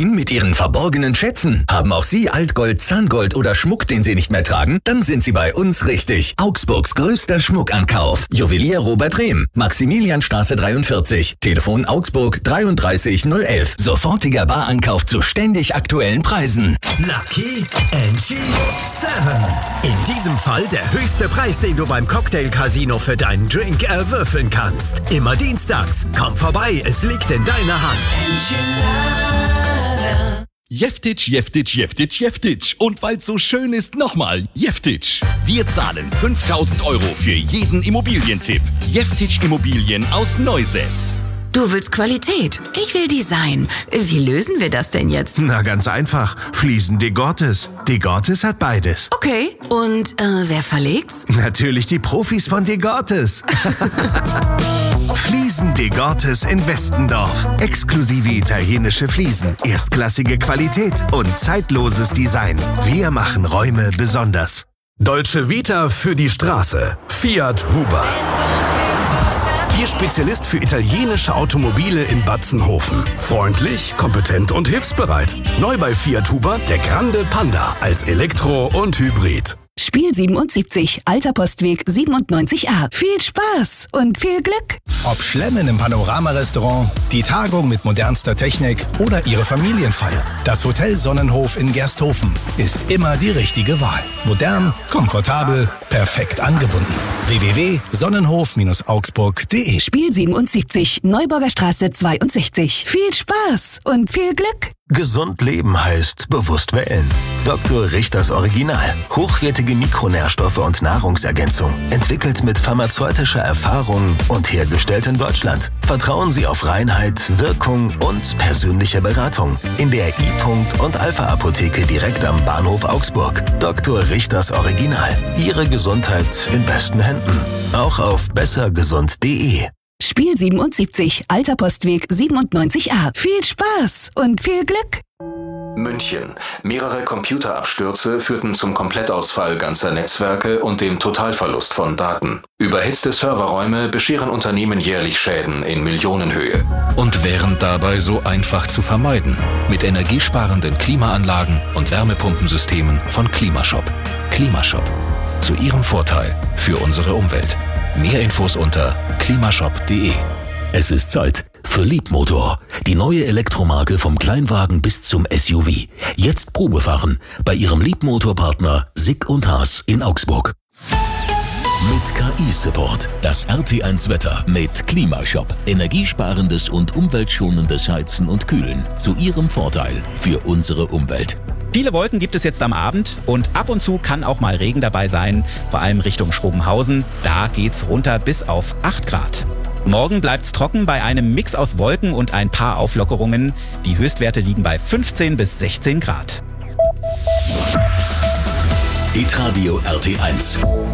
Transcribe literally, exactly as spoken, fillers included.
Wohin mit Ihren verborgenen Schätzen? Haben auch Sie Altgold, Zahngold oder Schmuck, den Sie nicht mehr tragen? Dann sind Sie bei uns richtig. Augsburgs größter Schmuckankauf. Juwelier Robert Rehm. Maximilianstraße dreiundvierzig. Telefon Augsburg dreiunddreißig null elf. Sofortiger Barankauf zu ständig aktuellen Preisen. Lucky N G sieben. In diesem Fall der höchste Preis, den du beim Cocktail Casino für deinen Drink erwürfeln kannst. Immer dienstags. Komm vorbei, es liegt in deiner Hand. Jeftitsch, Jeftitsch, Jeftitsch, Jeftitsch. Und weil's so schön ist, nochmal Jeftitsch. Wir zahlen fünftausend Euro für jeden Immobilientipp. Jeftitsch Immobilien aus Neusäß. Du willst Qualität, ich will Design. Wie lösen wir das denn jetzt? Na, ganz einfach. Fliesen de Gortes. De Gortes hat beides. Okay, und äh, wer verlegt's? Natürlich die Profis von de Gortes. Fliesen de Gortes in Westendorf. Exklusive italienische Fliesen, erstklassige Qualität und zeitloses Design. Wir machen Räume besonders. Dolce Vita für die Straße. Fiat Huber. Ihr Spezialist für italienische Automobile in Batzenhofen. Freundlich, kompetent und hilfsbereit. Neu bei Fiat Huber der Grande Panda als Elektro und Hybrid. Spiel siebenundsiebzig, Alter Postweg siebenundneunzig a. Viel Spaß und viel Glück. Ob Schlemmen im Panorama-Restaurant, die Tagung mit modernster Technik oder Ihre Familienfeier. Das Hotel Sonnenhof in Gersthofen ist immer die richtige Wahl. Modern, komfortabel, perfekt angebunden. w w w punkt sonnenhof augsburg punkt de. Spiel siebenundsiebzig, Neuburger Straße zweiundsechzig. Viel Spaß und viel Glück. Gesund leben heißt bewusst wählen. Doktor Richters Original. Hochwertige Mikronährstoffe und Nahrungsergänzung. Entwickelt mit pharmazeutischer Erfahrung und hergestellt in Deutschland. Vertrauen Sie auf Reinheit, Wirkung und persönliche Beratung. In der I- und Alpha-Apotheke direkt am Bahnhof Augsburg. Doktor Richters Original. Ihre Gesundheit in besten Händen. Auch auf bessergesund punkt de. Spiel siebenundsiebzig, Alter Postweg siebenundneunzig a. Viel Spaß und viel Glück. München. Mehrere Computerabstürze führten zum Komplettausfall ganzer Netzwerke und dem Totalverlust von Daten. Überhitzte Serverräume bescheren Unternehmen jährlich Schäden in Millionenhöhe. Und wären dabei so einfach zu vermeiden. Mit energiesparenden Klimaanlagen und Wärmepumpensystemen von Klimashop. Klimashop. Zu Ihrem Vorteil für unsere Umwelt. Mehr Infos unter klimashop punkt de. Es ist Zeit für Leapmotor. Die neue Elektromarke vom Kleinwagen bis zum S U V. Jetzt Probefahren bei Ihrem Leapmotor-Partner Sick und Haas in Augsburg. Mit K I-Support. Das R T eins Wetter mit Klimashop. Energiesparendes und umweltschonendes Heizen und Kühlen. Zu Ihrem Vorteil für unsere Umwelt. Viele Wolken gibt es jetzt am Abend und ab und zu kann auch mal Regen dabei sein, vor allem Richtung Schrobenhausen. Da geht's runter bis auf acht Grad. Morgen bleibt's trocken bei einem Mix aus Wolken und ein paar Auflockerungen. Die Höchstwerte liegen bei fünfzehn bis sechzehn Grad. Hitradio R T eins.